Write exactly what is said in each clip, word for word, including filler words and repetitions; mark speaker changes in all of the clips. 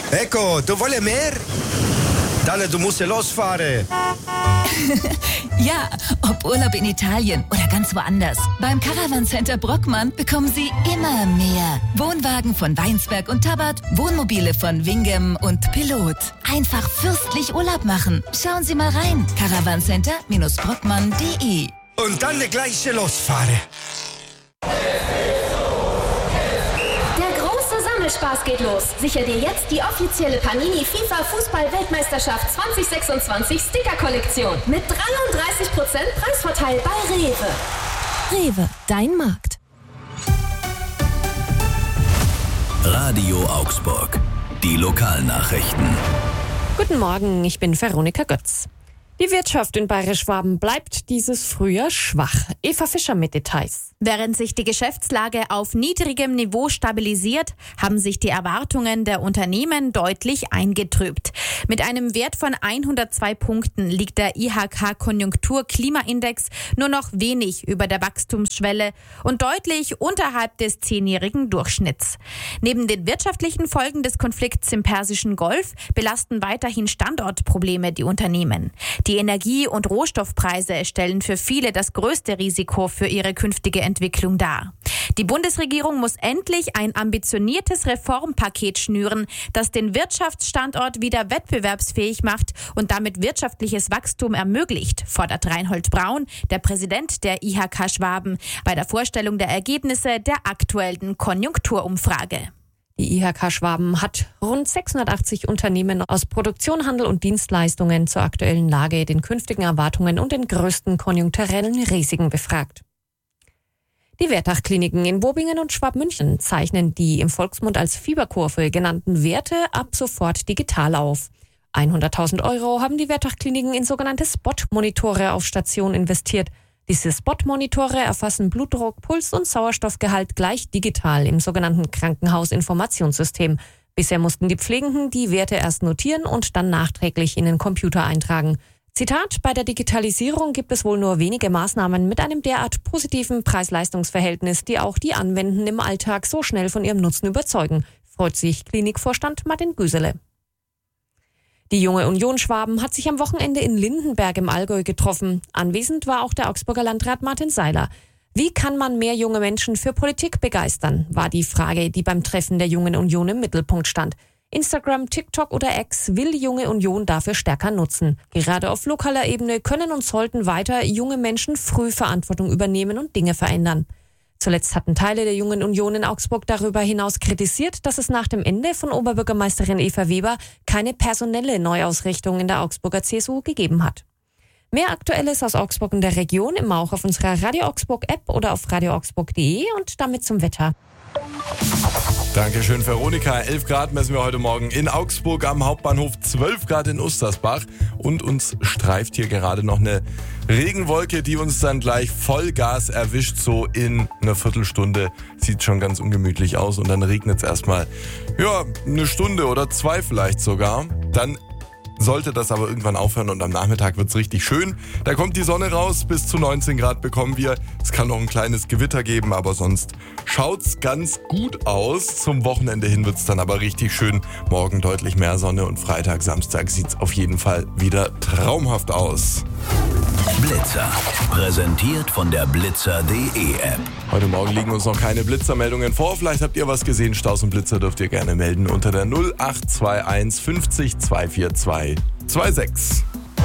Speaker 1: Ecco, du wolle mehr? Dann, du musst ja losfahren.
Speaker 2: Ja, ob Urlaub in Italien oder ganz woanders. Beim Caravan Center Brockmann bekommen Sie immer mehr. Wohnwagen von Weinsberg und Tabbert, Wohnmobile von Wingem und Pilot. Einfach fürstlich Urlaub machen. Schauen Sie mal rein. caravan-center Brockmann punkt de.
Speaker 1: Und dann gleich losfahren.
Speaker 3: Spaß geht los. Sichere dir jetzt die offizielle Panini FIFA Fußball-Weltmeisterschaft zwanzig sechsundzwanzig Sticker-Kollektion mit dreiunddreißig Prozent Preisvorteil bei Rewe.
Speaker 4: Rewe, dein Markt.
Speaker 5: Radio Augsburg. Die Lokalnachrichten.
Speaker 4: Guten Morgen, ich bin Veronika Götz. Die Wirtschaft in Bayerisch-Schwaben bleibt dieses Frühjahr schwach. Eva Fischer mit Details.
Speaker 6: Während sich die Geschäftslage auf niedrigem Niveau stabilisiert, haben sich die Erwartungen der Unternehmen deutlich eingetrübt. Mit einem Wert von hundertzwei Punkten liegt der I H K-Konjunktur-Klimaindex nur noch wenig über der Wachstumsschwelle und deutlich unterhalb des zehnjährigen Durchschnitts. Neben den wirtschaftlichen Folgen des Konflikts im Persischen Golf belasten weiterhin Standortprobleme die Unternehmen. Die Energie- und Rohstoffpreise stellen für viele das größte Risiko für ihre künftige Entwicklung dar. Die Bundesregierung muss endlich ein ambitioniertes Reformpaket schnüren, das den Wirtschaftsstandort wieder wettbewerbsfähig macht und damit wirtschaftliches Wachstum ermöglicht, fordert Reinhold Braun, der Präsident der I H K Schwaben, bei der Vorstellung der Ergebnisse der aktuellen Konjunkturumfrage.
Speaker 4: Die I H K Schwaben hat rund sechshundertachtzig Unternehmen aus Produktion, Handel und Dienstleistungen zur aktuellen Lage, den künftigen Erwartungen und den größten konjunkturellen Risiken befragt. Die Wertach-Kliniken in Bobingen und Schwabmünchen zeichnen die im Volksmund als Fieberkurve genannten Werte ab sofort digital auf. hunderttausend Euro haben die Wertach-Kliniken in sogenannte Spot-Monitore auf Station investiert. Diese Spot-Monitore erfassen Blutdruck, Puls und Sauerstoffgehalt gleich digital im sogenannten Krankenhausinformationssystem. Bisher mussten die Pflegenden die Werte erst notieren und dann nachträglich in den Computer eintragen. Zitat, bei der Digitalisierung gibt es wohl nur wenige Maßnahmen mit einem derart positiven Preis-Leistungs-Verhältnis, die auch die Anwendenden im Alltag so schnell von ihrem Nutzen überzeugen, freut sich Klinikvorstand Martin Güsele. Die Junge Union Schwaben hat sich am Wochenende in Lindenberg im Allgäu getroffen. Anwesend war auch der Augsburger Landrat Martin Seiler. Wie kann man mehr junge Menschen für Politik begeistern, war die Frage, die beim Treffen der Jungen Union im Mittelpunkt stand. Instagram, TikTok oder X will die Junge Union dafür stärker nutzen. Gerade auf lokaler Ebene können und sollten weiter junge Menschen früh Verantwortung übernehmen und Dinge verändern. Zuletzt hatten Teile der Jungen Union in Augsburg darüber hinaus kritisiert, dass es nach dem Ende von Oberbürgermeisterin Eva Weber keine personelle Neuausrichtung in der Augsburger C S U gegeben hat. Mehr Aktuelles aus Augsburg und der Region immer auch auf unserer Radio Augsburg App oder auf radio augsburg punkt de und damit zum Wetter.
Speaker 7: Dankeschön, Veronika. elf Grad messen wir heute Morgen in Augsburg am Hauptbahnhof, zwölf Grad in Ustersbach. Und uns streift hier gerade noch eine Regenwolke, die uns dann gleich Vollgas erwischt, so in einer Viertelstunde. Sieht schon ganz ungemütlich aus und dann regnet es erstmal, ja, eine Stunde oder zwei vielleicht sogar. Dann sollte das aber irgendwann aufhören und am Nachmittag wird's richtig schön. Da kommt die Sonne raus, bis zu neunzehn Grad bekommen wir. Es kann noch ein kleines Gewitter geben, aber sonst schaut's ganz gut aus. Zum Wochenende hin wird's dann aber richtig schön. Morgen deutlich mehr Sonne und Freitag, Samstag sieht's auf jeden Fall wieder traumhaft aus.
Speaker 5: Blitzer. Präsentiert von der blitzer punkt de App.
Speaker 7: Heute Morgen liegen uns noch keine Blitzermeldungen vor. Vielleicht habt ihr was gesehen. Staus und Blitzer dürft ihr gerne melden unter der null acht zwei eins fünfzig zweihundertvierundzwanzig sechsundzwanzig.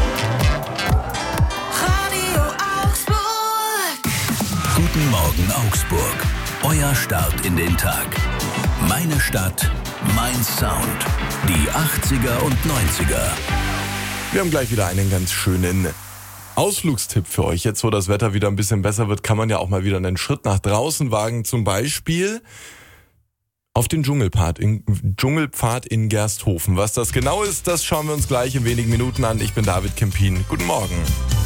Speaker 5: Radio Augsburg. Guten Morgen Augsburg. Euer Start in den Tag. Meine Stadt, mein Sound. Die achtziger und neunziger.
Speaker 7: Wir haben gleich wieder einen ganz schönen Ausflugstipp für euch. Jetzt, wo das Wetter wieder ein bisschen besser wird, kann man ja auch mal wieder einen Schritt nach draußen wagen. Zum Beispiel auf den Dschungelpfad in, Dschungelpfad in Gersthofen. Was das genau ist, das schauen wir uns gleich in wenigen Minuten an. Ich bin David Kempin. Guten Morgen.